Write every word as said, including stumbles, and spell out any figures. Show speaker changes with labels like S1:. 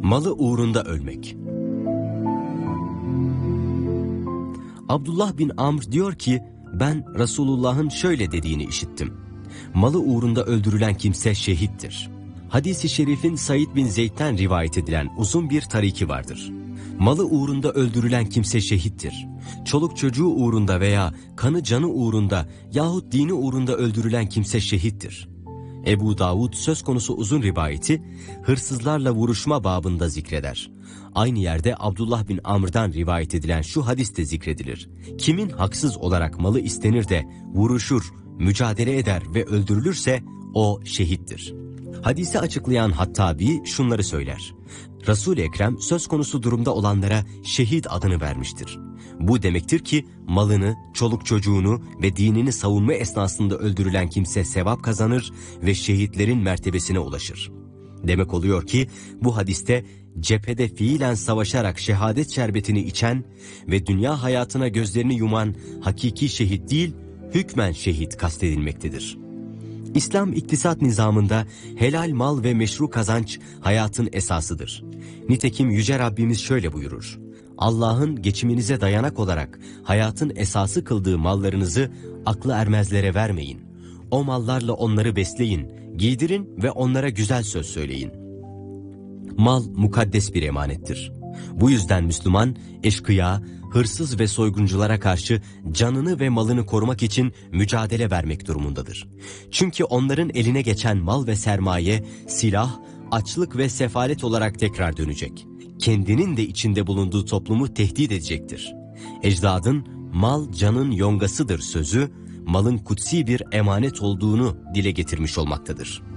S1: Malı uğrunda ölmek. Abdullah bin Amr diyor ki, ben Resulullah'ın şöyle dediğini işittim. Malı uğrunda öldürülen kimse şehittir. Hadis-i şerifin Said bin Zeyd'den rivayet edilen uzun bir tariki vardır. Malı uğrunda öldürülen kimse şehittir. Çoluk çocuğu uğrunda veya kanı canı uğrunda yahut dini uğrunda öldürülen kimse şehittir. Ebu Davud söz konusu uzun rivayeti hırsızlarla vuruşma babında zikreder. Aynı yerde Abdullah bin Amr'dan rivayet edilen şu hadis de zikredilir. Kimin haksız olarak malı istenir de vuruşur, mücadele eder ve öldürülürse o şehittir. Hadisi açıklayan Hattabi şunları söyler. Resul-i Ekrem söz konusu durumda olanlara şehit adını vermiştir. Bu demektir ki malını, çoluk çocuğunu ve dinini savunma esnasında öldürülen kimse sevap kazanır ve şehitlerin mertebesine ulaşır. Demek oluyor ki bu hadiste cephede fiilen savaşarak şehadet şerbetini içen ve dünya hayatına gözlerini yuman hakiki şehit değil, hükmen şehit kastedilmektedir. İslam iktisat nizamında helal mal ve meşru kazanç hayatın esasıdır. Nitekim Yüce Rabbimiz şöyle buyurur. Allah'ın geçiminize dayanak olarak hayatın esası kıldığı mallarınızı aklı ermezlere vermeyin. O mallarla onları besleyin, giydirin ve onlara güzel söz söyleyin. Mal mukaddes bir emanettir. Bu yüzden Müslüman, eşkıya, hırsız ve soygunculara karşı canını ve malını korumak için mücadele vermek durumundadır. Çünkü onların eline geçen mal ve sermaye, silah, açlık ve sefalet olarak tekrar dönecek. Kendinin de içinde bulunduğu toplumu tehdit edecektir. Ecdadın mal canın yongasıdır sözü, malın kutsi bir emanet olduğunu dile getirmiş olmaktadır.